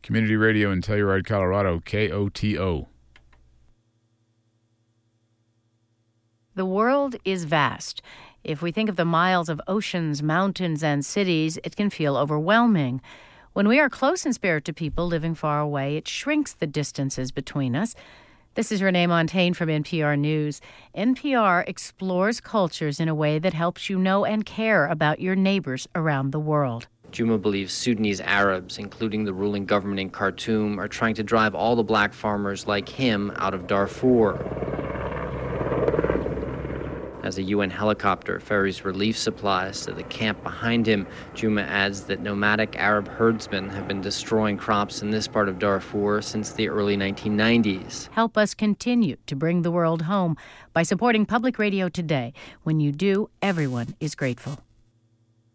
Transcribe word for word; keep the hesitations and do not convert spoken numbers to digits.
Community Radio in Telluride, Colorado, K O T O. The world is vast. If we think of the miles of oceans, mountains, and cities, it can feel overwhelming. When we are close in spirit to people living far away, it shrinks the distances between us. This is Renee Montaigne from N P R News. N P R explores cultures in a way that helps you know and care about your neighbors around the world. Juma believes Sudanese Arabs, including the ruling government in Khartoum, are trying to drive all the black farmers like him out of Darfur. As a U N helicopter ferries relief supplies to the camp behind him, Juma adds that nomadic Arab herdsmen have been destroying crops in this part of Darfur since the early nineteen nineties. Help us continue to bring the world home by supporting Public Radio today. When you do, everyone is grateful.